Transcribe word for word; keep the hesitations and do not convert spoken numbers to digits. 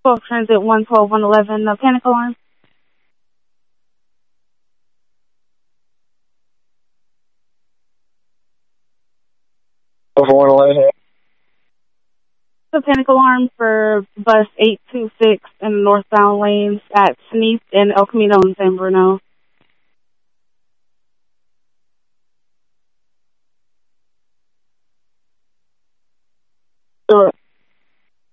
twelve Transit one twelve one eleven, uh, panic alarm. Over one eleven. The panic alarm for bus eight two six in the northbound lanes at Sneath and El Camino in San Bruno.